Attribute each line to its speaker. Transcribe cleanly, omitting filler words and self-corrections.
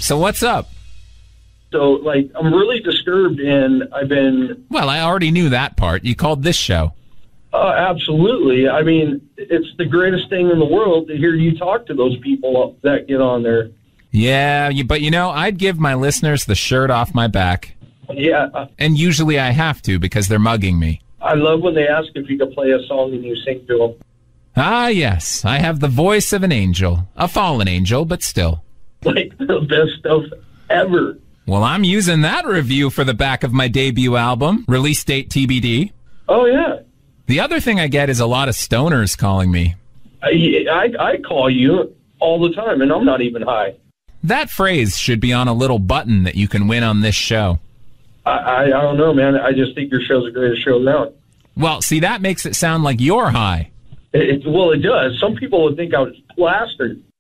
Speaker 1: So what's up?
Speaker 2: So, like, I'm really disturbed, and I've been...
Speaker 1: Well, I already knew that part. You called this show.
Speaker 2: Absolutely. I mean, it's the greatest thing in the world to hear you talk to those people that get on there.
Speaker 1: Yeah, but I'd give my listeners the shirt off my back.
Speaker 2: Yeah.
Speaker 1: And usually I have to because they're mugging me.
Speaker 2: I love when they ask if you could play a song and you sing to them.
Speaker 1: Ah, yes. I have the voice of an angel. A fallen angel, but still.
Speaker 2: Like, the best stuff ever.
Speaker 1: Well, I'm using that review for the back of my debut album, release date TBD.
Speaker 2: Oh, yeah.
Speaker 1: The other thing I get is a lot of stoners calling me.
Speaker 2: I call you all the time, and I'm not even high.
Speaker 1: That phrase should be on a little button that you can win on this show.
Speaker 2: I don't know, man. I just think your show's the greatest show now.
Speaker 1: Well, see, that makes it sound like you're high.
Speaker 2: Well, it does. Some people would think I was plastered.